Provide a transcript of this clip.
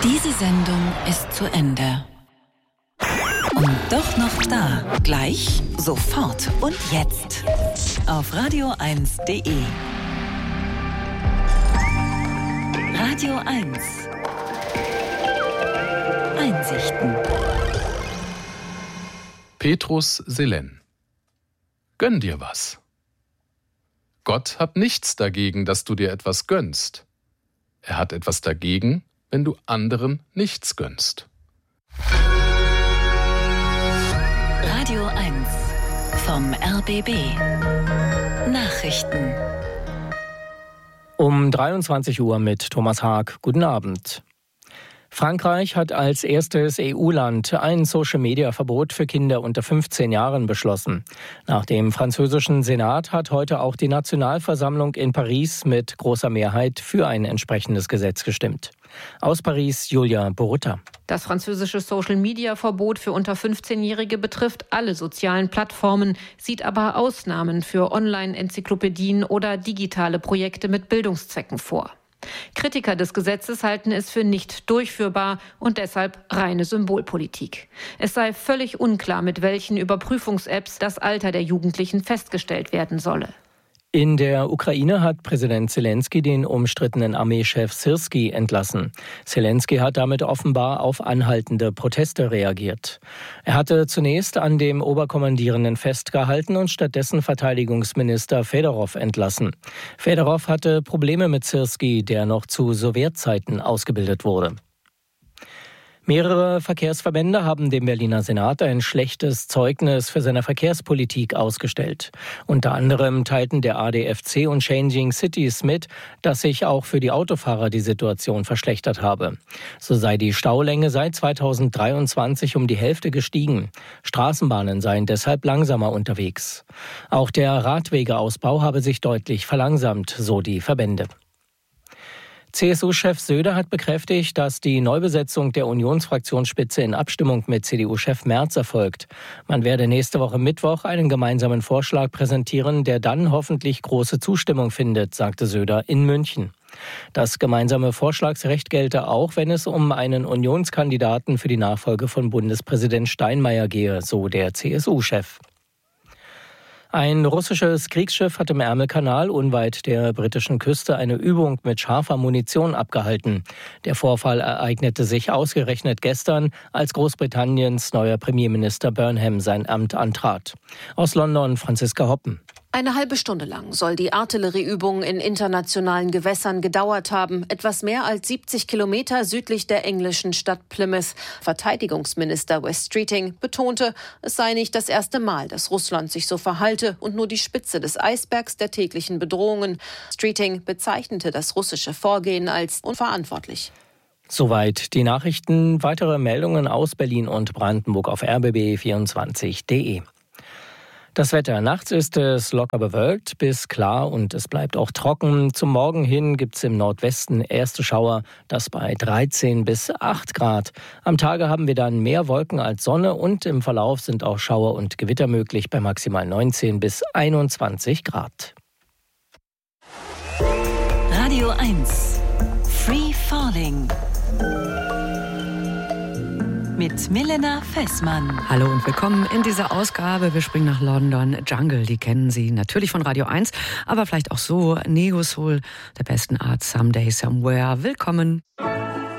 Diese Sendung ist zu Ende. Und doch noch da. Gleich, sofort und jetzt. Auf radio1.de. Radio 1. Einsichten. Petrus Selen. Gönn dir was. Gott hat nichts dagegen, dass du dir etwas gönnst. Er hat etwas dagegen, wenn du anderen nichts gönnst. Radio 1 vom RBB. Nachrichten. Um 23 Uhr mit Thomas Haag. Guten Abend. Frankreich hat als erstes EU-Land ein Social-Media-Verbot für Kinder unter 15 Jahren beschlossen. Nach dem französischen Senat hat heute auch die Nationalversammlung in Paris mit großer Mehrheit für ein entsprechendes Gesetz gestimmt. Aus Paris, Julia Borutta. Das französische Social-Media-Verbot für unter 15-Jährige betrifft alle sozialen Plattformen, sieht aber Ausnahmen für Online-Enzyklopädien oder digitale Projekte mit Bildungszwecken vor. Kritiker des Gesetzes halten es für nicht durchführbar und deshalb reine Symbolpolitik. Es sei völlig unklar, mit welchen Überprüfungs-Apps das Alter der Jugendlichen festgestellt werden solle. In der Ukraine hat Präsident Zelensky den umstrittenen Armeechef Syrskyi entlassen. Zelensky hat damit offenbar auf anhaltende Proteste reagiert. Er hatte zunächst an dem Oberkommandierenden festgehalten und stattdessen Verteidigungsminister Fedorow entlassen. Fedorow hatte Probleme mit Syrskyi, der noch zu Sowjetzeiten ausgebildet wurde. Mehrere Verkehrsverbände haben dem Berliner Senat ein schlechtes Zeugnis für seine Verkehrspolitik ausgestellt. Unter anderem teilten der ADFC und Changing Cities mit, dass sich auch für die Autofahrer die Situation verschlechtert habe. So sei die Staulänge seit 2023 um die Hälfte gestiegen. Straßenbahnen seien deshalb langsamer unterwegs. Auch der Radwegeausbau habe sich deutlich verlangsamt, so die Verbände. CSU-Chef Söder hat bekräftigt, dass die Neubesetzung der Unionsfraktionsspitze in Abstimmung mit CDU-Chef Merz erfolgt. Man werde nächste Woche Mittwoch einen gemeinsamen Vorschlag präsentieren, der dann hoffentlich große Zustimmung findet, sagte Söder in München. Das gemeinsame Vorschlagsrecht gelte auch, wenn es um einen Unionskandidaten für die Nachfolge von Bundespräsident Steinmeier gehe, so der CSU-Chef. Ein russisches Kriegsschiff hat im Ärmelkanal unweit der britischen Küste eine Übung mit scharfer Munition abgehalten. Der Vorfall ereignete sich ausgerechnet gestern, als Großbritanniens neuer Premierminister Burnham sein Amt antrat. Aus London Franziska Hoppen. Eine halbe Stunde lang soll die Artillerieübung in internationalen Gewässern gedauert haben, etwas mehr als 70 Kilometer südlich der englischen Stadt Plymouth. Verteidigungsminister Wes Streeting betonte, es sei nicht das erste Mal, dass Russland sich so verhalte und nur die Spitze des Eisbergs der täglichen Bedrohungen. Streeting bezeichnete das russische Vorgehen als unverantwortlich. Soweit die Nachrichten. Weitere Meldungen aus Berlin und Brandenburg auf rbb24.de. Das Wetter. Nachts ist es locker bewölkt bis klar und es bleibt auch trocken. Zum Morgen hin gibt es im Nordwesten erste Schauer, das bei 13 bis 8 Grad. Am Tage haben wir dann mehr Wolken als Sonne und im Verlauf sind auch Schauer und Gewitter möglich bei maximal 19 bis 21 Grad. Radio 1. Free Falling. Mit Milena Fessmann. Hallo und willkommen in dieser Ausgabe. Wir springen nach London. Jungle, die kennen Sie natürlich von Radio 1, aber vielleicht auch so. Neo Soul, der besten Art, Someday, Somewhere. Willkommen.